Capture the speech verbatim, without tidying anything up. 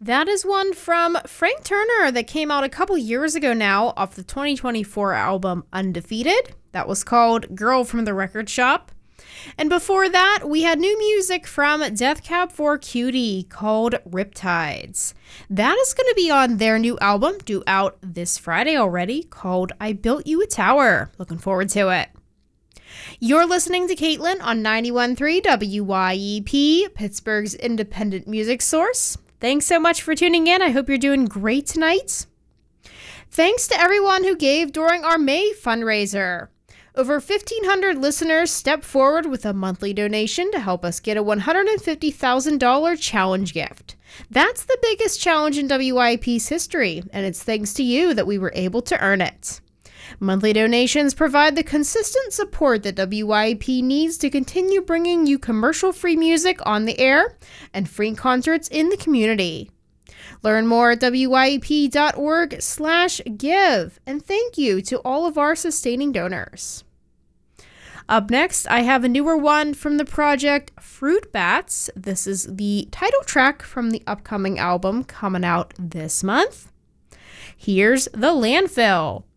That is one from Frank Turner that came out a couple years ago now off the twenty twenty-four album Undefeated. That was called Girl from the Record Shop. And before that, we had new music from Death Cab for Cutie called Riptides. That is going to be on their new album, due out this Friday already, called I Built You a Tower. Looking forward to it. You're listening to Caitlin on ninety-one point three W Y E P, Pittsburgh's independent music source. Thanks so much for tuning in. I hope you're doing great tonight. Thanks to everyone who gave during our May fundraiser. Over fifteen hundred listeners stepped forward with a monthly donation to help us get a one hundred fifty thousand dollars challenge gift. That's the biggest challenge in W Y E P's history, and it's thanks to you that we were able to earn it. Monthly donations provide the consistent support that W Y E P needs to continue bringing you commercial-free music on the air and free concerts in the community. Learn more at W Y E P dot org slash give, and thank you to all of our sustaining donors. Up next, I have a newer one from the project Fruit Bats. This is the title track from the upcoming album coming out this month. Here's The Landfill.